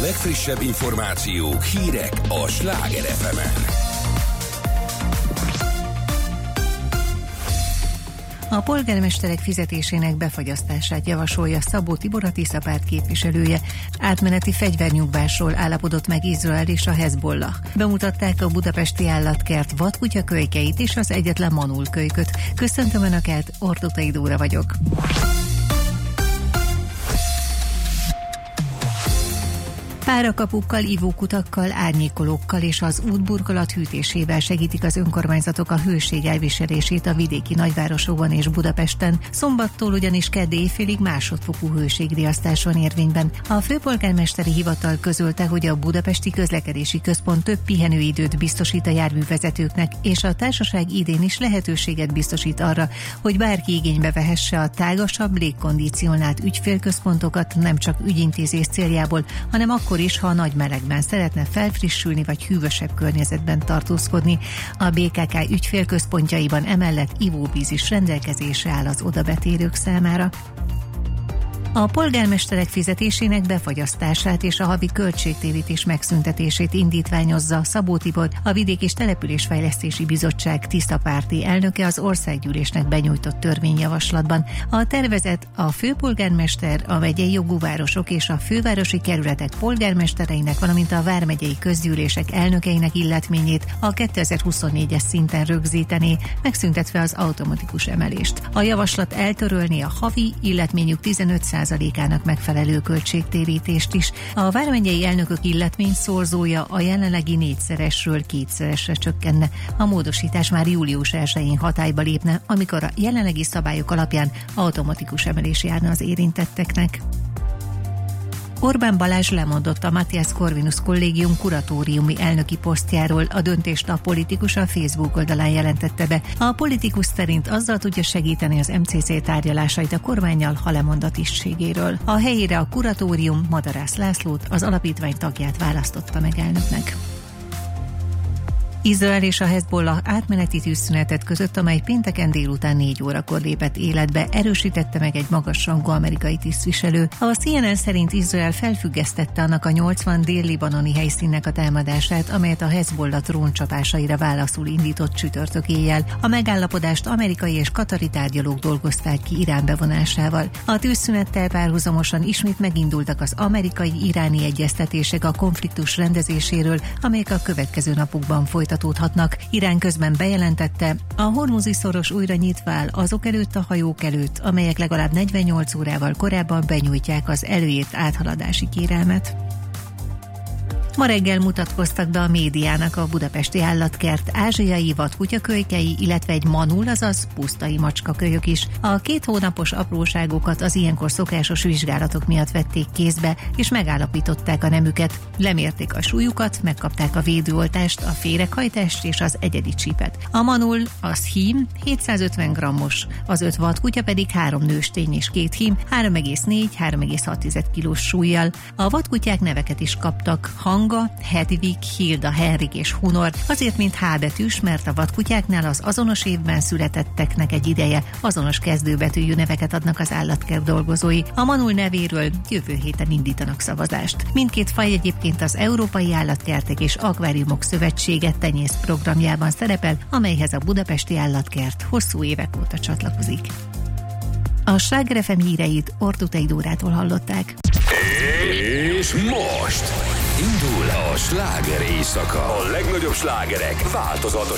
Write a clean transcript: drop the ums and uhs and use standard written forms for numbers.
legfrissebb információk, hírek a Sláger FM-en. A polgármesterek fizetésének befagyasztását javasolja Szabó Tibor, a Tisza párt képviselője. Átmeneti fegyvernyugvásról állapodott meg Izrael és a Hezbollah. Bemutatták a budapesti állatkert vadkutyakölykeit és az egyetlen manulkölyköt. Köszöntöm Önöket, Ortutay Dóra vagyok. Párakapukkal, ivókutakkal, árnyékolókkal és az útburkolat hűtésével segítik az önkormányzatok a hőség elviselését a vidéki nagyvárosokban és Budapesten. Szombattól ugyanis kedd éjfélig másodfokú hőségriasztás van érvényben. A főpolgármesteri hivatal közölte, hogy a Budapesti Közlekedési Központ több pihenőidőt biztosít a járművezetőknek, és a társaság idén is lehetőséget biztosít arra, hogy bárki igénybe vehesse a tágasabb, légkondicionált ügyfélközpontokat nem csak ügyintézés céljából, hanem akkor is, ha a nagy melegben szeretne felfrissülni vagy hűvösebb környezetben tartózkodni. A BKK ügyfélközpontjaiban emellett ivóvíz is rendelkezésre áll az odabetérők számára. A polgármesterek fizetésének befagyasztását és a havi költségtérítés megszüntetését indítványozza Szabó Tibor, a Vidék- és Településfejlesztési Bizottság Tisza párti elnöke az országgyűlésnek benyújtott törvényjavaslatban. A tervezet a főpolgármester, a megyei jogú városok és a fővárosi kerületek polgármestereinek, valamint a vármegyei közgyűlések elnökeinek illetményét a 2024-es szinten rögzítené, megszüntetve az automatikus emelést. A javaslat eltörölni a havi illetményük 15%-ának megfelelő költségtérítést is. A vármegyei elnökök illetményszorzója a jelenlegi 4-szeresről 2-szeresre csökkenne. A módosítás már július 1-én hatályba lépne, amikor a jelenlegi szabályok alapján automatikus emelés járna az érintetteknek. Orbán Balázs lemondott a Matthias Corvinus Kollégium kuratóriumi elnöki posztjáról. A döntést a politikus a Facebook oldalán jelentette be. A politikus szerint azzal tudja segíteni az MCC tárgyalásait a kormánnyal, ha lemond a tisztségéről. A helyére a kuratórium Madarász Lászlót, az alapítvány tagját választotta meg elnöknek. Izrael és a Hezbollah átmeneti tűzszünetet között, amely pénteken délután 4 órakor lépett életbe, erősítette meg egy magasrangú amerikai tisztviselő. A CNN szerint Izrael felfüggesztette annak a 80 dél-libanoni helyszínnek a támadását, amelyet a Hezbollah dróncsapásaira válaszul indított csütörtök éjjel. A megállapodást amerikai és katari tárgyalók dolgozták ki Irán bevonásával. A tűzszünettel párhuzamosan ismét megindultak az amerikai-iráni egyeztetések a konfliktus rendezéséről, amelyek a következő napokban folytatódnak. Irán közben bejelentette, a Hormuzi-szoros újra nyitva áll azok előtt a hajók előtt, amelyek legalább 48 órával korábban benyújtják az előírt áthaladási kérelmet. Ma reggel mutatkoztak be a médiának a budapesti állatkert ázsiai vadkutyakölykei, illetve egy manul, azaz pusztai macskakölyök is. A 2 hónapos apróságokat az ilyenkor szokásos vizsgálatok miatt vették kézbe, és megállapították a nemüket. Lemérték a súlyukat, megkapták a védőoltást, a féreghajtást és az egyedi csípet. A manul, az hím, 750 grammos, az 5 vadkutya pedig 3 nőstény és 2 hím, 3,4-3,6 kilós súllyal. A vadkutyák neveket is kaptak: Hanga, Hedvig, Hilda, Henrik és Hunor, azért mint H betűs, mert a vadkutyáknál az azonos évben születetteknek egy ideje azonos kezdőbetűjű neveket adnak az állatkert dolgozói. A manul nevéről jövő héten indítanak szavazást. Mindkét faj egyébként az Európai Állatkertek és Akváriumok Szövetsége tenyész programjában szerepel, amelyhez a budapesti állatkert hosszú évek óta csatlakozik. A Sláger FM híreit Ortutay Dórától hallották. És most indul a sláger éjszaka. A legnagyobb slágerek változatosan